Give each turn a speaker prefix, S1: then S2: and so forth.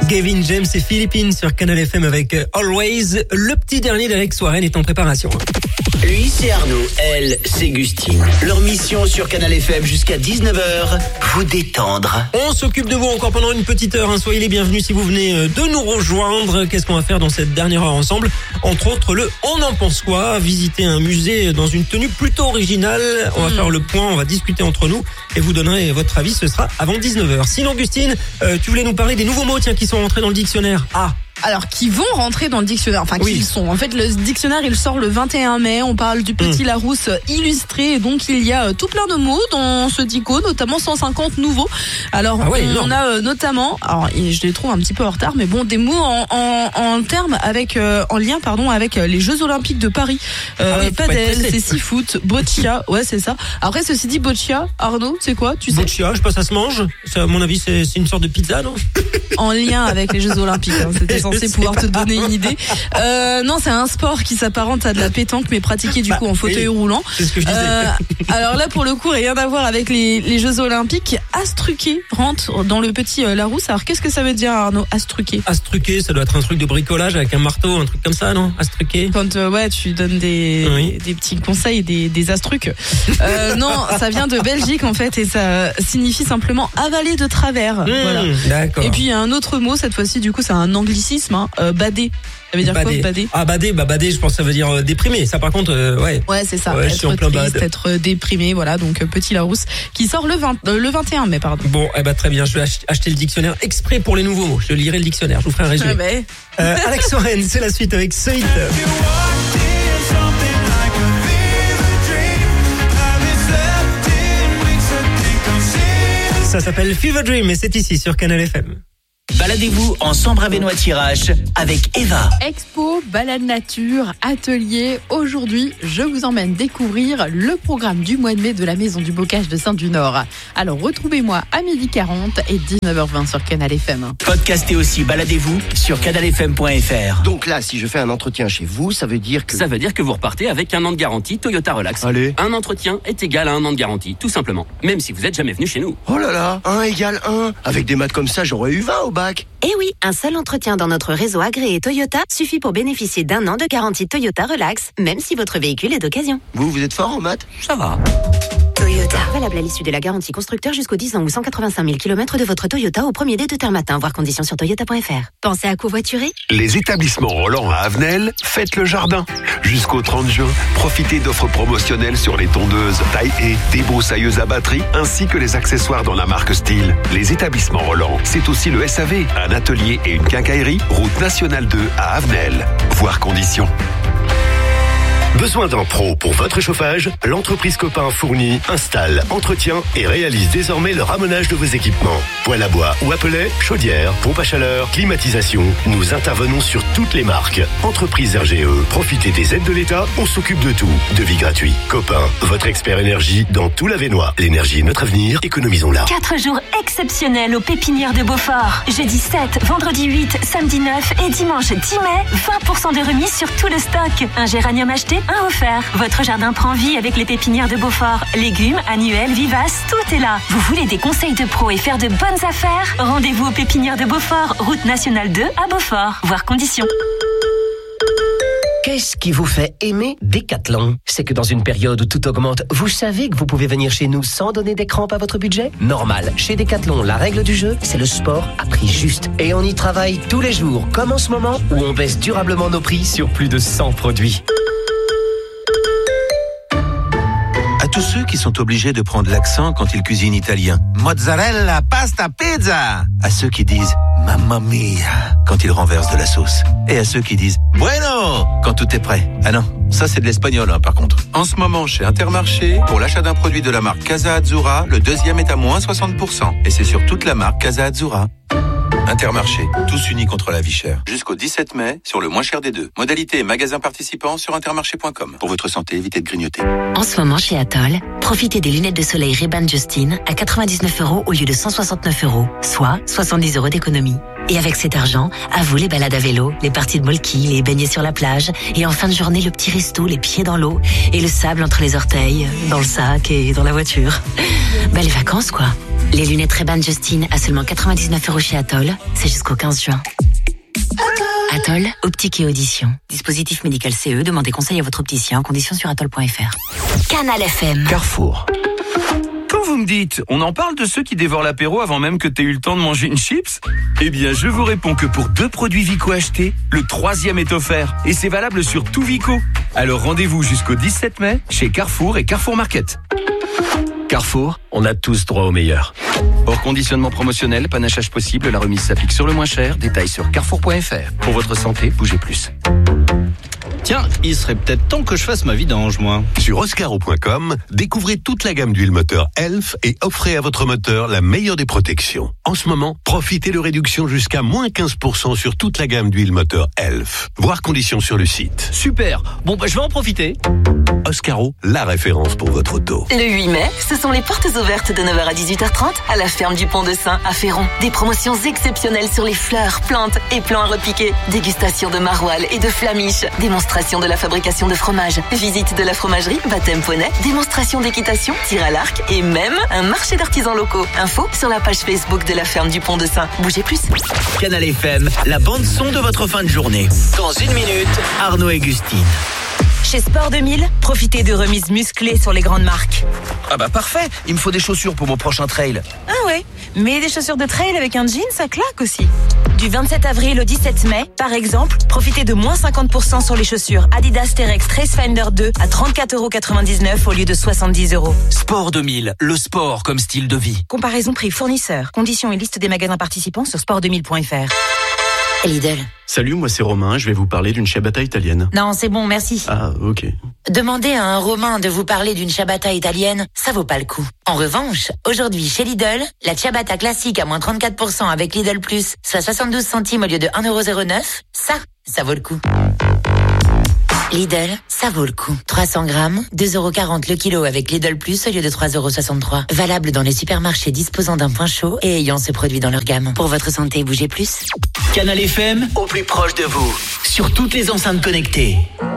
S1: Gavin James et Philippines sur Canal FM avec Always. Le petit dernier d'Alex Warren est en préparation.
S2: Lui, c'est Arnaud. Elle, c'est Gustine. Leur mission sur Canal FM jusqu'à 19h, vous détendre.
S1: On s'occupe de vous encore pendant une petite heure. Soyez les bienvenus si vous venez de nous rejoindre. Qu'est-ce qu'on va faire dans cette dernière heure ensemble? Entre autres, le On en pense quoi? Visiter un musée dans une tenue plutôt originale. On va faire le point, on va discuter entre nous et vous donnerez votre avis. Ce sera avant 19h. Sinon, Gustine, tu voulais nous parler des nouveaux mots qui sont rentrés dans le dictionnaire.
S3: Alors, qui vont rentrer dans le dictionnaire, enfin, qui sont. En fait, le dictionnaire, il sort le 21 mai. On parle du Petit Larousse illustré. Et donc, il y a tout plein de mots dans ce dico, notamment 150 nouveaux. Alors, on a notamment, alors, je les trouve un petit peu en retard, mais bon, des mots en lien avec les Jeux Olympiques de Paris. Padel, c'est 6 foot, boccia, ouais, c'est ça. Après, ceci dit, boccia, Arnaud, c'est quoi, tu sais?
S1: Boccia, je sais pas, ça se mange. Ça, à mon avis, c'est une sorte de pizza, non?
S3: En lien avec les Jeux Olympiques, c'était censé pouvoir te donner une idée. Non, c'est un sport qui s'apparente à de la pétanque, mais pratiqué du coup en fauteuil roulant.
S1: C'est ce que je disais.
S3: Alors là, pour le coup, rien à voir avec les Jeux Olympiques. Astruquer rentre dans le Petit Larousse. Alors qu'est-ce que ça veut dire, Arnaud, astruquer?
S1: Astruquer, ça doit être un truc de bricolage avec un marteau, un truc comme ça, non? Astruquer.
S3: Quand tu donnes des petits conseils, des astrucs. Non, ça vient de Belgique en fait et ça signifie simplement avaler de travers. Voilà.
S1: D'accord.
S3: Et puis il y a un autre mot cette fois-ci, du coup c'est un anglicisme, bader. Ça veut dire quoi, bader?
S1: Bader, je pense que ça veut dire déprimé. Ça par contre, ouais.
S3: Ouais, c'est ça.
S1: Ouais, être
S3: triste, être déprimé, voilà. Donc Petit Larousse qui sort le 21 mai, pardon.
S1: Bon, très bien. Je vais acheter le dictionnaire exprès pour les nouveaux mots. Je lirai le dictionnaire. Je vous ferai un résumé. Alex Warren, c'est la suite avec Sweet. Ça s'appelle Fever Dream et c'est ici sur Canal FM.
S2: Baladez-vous en Sambre-Avesnois-Thiérache avec Eva.
S4: Expo, balade nature, atelier. Aujourd'hui, je vous emmène découvrir le programme du mois de mai de la Maison du Bocage de Saint-du-Nord. Alors retrouvez-moi à 12h40 et 19h20 sur Canal FM.
S2: Podcastez aussi Baladez-vous sur canalfm.fr.
S5: Donc là, si je fais un entretien chez vous, ça veut dire que...
S6: Ça veut dire que vous repartez avec un an de garantie Toyota Relax.
S5: Allez.
S6: Un entretien est égal à un an de garantie, tout simplement. Même si vous n'êtes jamais venu chez nous.
S5: Oh là là, 1 égale 1. Avec des maths comme ça, j'aurais eu 20 au bac.
S7: Eh oui, un seul entretien dans notre réseau agréé Toyota suffit pour bénéficier d'un an de garantie Toyota Relax, même si votre véhicule est d'occasion.
S5: Vous êtes fort en maths?
S6: Ça va.
S7: Toyota, valable à l'issue de la garantie constructeur jusqu'au 10 ans ou 185 000 km de votre Toyota au premier dé de terme matin, voir conditions sur toyota.fr. Pensez à covoiturer?
S8: Les établissements Roland à Avenel fêtent le jardin. Jusqu'au 30 juin, profitez d'offres promotionnelles sur les tondeuses, taille-haie, débroussailleuses à batterie, ainsi que les accessoires dans la marque Style. Les établissements Roland, c'est aussi le SAV, un atelier et une quincaillerie, route nationale 2 à Avenel. Voir conditions.
S9: Besoin d'un pro pour votre chauffage? L'entreprise Copain fournit, installe, entretient et réalise désormais le ramonage de vos équipements. Poêle à bois ou à pellet, chaudière, pompe à chaleur, climatisation. Nous intervenons sur toutes les marques. Entreprise RGE, profitez des aides de l'État, on s'occupe de tout. Devis gratuit. Copain, votre expert énergie dans tout l'Avesnois. L'énergie est notre avenir, économisons-la.
S10: 4 jours exceptionnels aux pépinières de Beaufort. Jeudi 7, vendredi 8, samedi 9 et dimanche 10 mai, 20% de remise sur tout le stock. Un géranium acheté, un offert. Votre jardin prend vie avec les pépinières de Beaufort. Légumes, annuels, vivaces, tout est là. Vous voulez des conseils de pros et faire de bonnes affaires? Rendez-vous aux pépinières de Beaufort, route nationale 2 à Beaufort. Voir conditions.
S11: Qu'est-ce qui vous fait aimer Decathlon? C'est que dans une période où tout augmente, vous savez que vous pouvez venir chez nous sans donner des crampes à votre budget? Normal. Chez Decathlon, la règle du jeu, c'est le sport à prix juste. Et on y travaille tous les jours, comme en ce moment, où on baisse durablement nos prix sur plus de 100 produits.
S12: À tous ceux qui sont obligés de prendre l'accent quand ils cuisinent italien. Mozzarella, pasta, pizza. À ceux qui disent mamma mia quand ils renversent de la sauce. Et à ceux qui disent bueno quand tout est prêt. Ah non, ça c'est de l'espagnol par contre. En ce moment chez Intermarché, pour l'achat d'un produit de la marque Casa Azzurra, le deuxième est à moins 60%. Et c'est sur toute la marque Casa Azzurra. Intermarché, tous unis contre la vie chère. Jusqu'au 17 mai, sur le moins cher des deux. Modalité et magasins participants sur intermarché.com. Pour votre santé, évitez de grignoter.
S7: En ce moment, chez Atoll, profitez des lunettes de soleil Ray-Ban Justin à 99 € au lieu de 169 €, soit 70 € d'économie. Et avec cet argent, à vous les balades à vélo, les parties de molki, les baignets sur la plage, et en fin de journée, le petit resto, les pieds dans l'eau, et le sable entre les orteils, dans le sac et dans la voiture. Belles vacances, quoi. Les lunettes Ray-Ban Justine à seulement 99 € chez Atoll. C'est jusqu'au 15 juin. Atoll, optique et audition. Dispositif médical CE, demandez conseil à votre opticien. Conditions sur atoll.fr. Canal FM.
S13: Carrefour. Quand vous me dites, on en parle de ceux qui dévorent l'apéro avant même que t'aies eu le temps de manger une chips? Eh bien, je vous réponds que pour 2 produits Vico achetés, le 3e est offert. Et c'est valable sur tout Vico. Alors rendez-vous jusqu'au 17 mai chez Carrefour et Carrefour Market.
S14: Carrefour, on a tous droit au meilleur.
S13: Hors conditionnement promotionnel, panachage possible, la remise s'applique sur le moins cher. Détails sur carrefour.fr. Pour votre santé, bougez plus.
S15: Tiens, il serait peut-être temps que je fasse ma vidange, moi.
S8: Sur oscaro.com, découvrez toute la gamme d'huile moteur Elf et offrez à votre moteur la meilleure des protections. En ce moment, profitez de réductions jusqu'à moins 15% sur toute la gamme d'huile moteur Elf. Voir conditions sur le site.
S15: Super. Bon, je vais en profiter.
S8: Oscaro, la référence pour votre auto.
S16: Le 8 mai, ce sont les portes ouvertes de 9h à 18h30 à la ferme du Pont de Saint à Féron. Des promotions exceptionnelles sur les fleurs, plantes et plants à repiquer. Dégustation de maroilles et de flamiches. Démonstration de la fabrication de fromage. Visite de la fromagerie, baptême poney, démonstration d'équitation, tir à l'arc et même un marché d'artisans locaux. Info sur la page Facebook de la ferme du Pont de Saint. Bougez plus.
S2: Canal FM, la bande son de votre fin de journée. Dans 1 minute, Arnaud et Gustine.
S17: Chez Sport 2000, profitez de remises musclées sur les grandes marques.
S15: Ah bah parfait, il me faut des chaussures pour mon prochain trail.
S17: Ah ouais, mais des chaussures de trail avec un jean, ça claque aussi. Du 27 avril au 17 mai, par exemple, profitez de moins 50% sur les chaussures Adidas Terex Tracefinder 2 à 34,99 € au lieu de 70 €.
S15: Sport 2000, le sport comme style de vie.
S17: Comparaison prix fournisseur. Conditions et liste des magasins participants sur sport2000.fr.
S7: Lidl.
S18: Salut, moi c'est Romain, je vais vous parler d'une ciabatta italienne.
S7: Non, c'est bon, merci.
S18: Ah, ok.
S7: Demander à un Romain de vous parler d'une ciabatta italienne, ça vaut pas le coup. En revanche, aujourd'hui chez Lidl, la ciabatta classique à moins 34% avec Lidl Plus, soit 72 centimes au lieu de 1,09 €, ça vaut le coup. Lidl, ça vaut le coup. 300 grammes, 2,40 € le kilo avec Lidl Plus au lieu de 3,63 €. Valable dans les supermarchés disposant d'un point chaud et ayant ce produit dans leur gamme. Pour votre santé, bougez plus.
S2: Canal FM, au plus proche de vous. Sur toutes les enceintes connectées.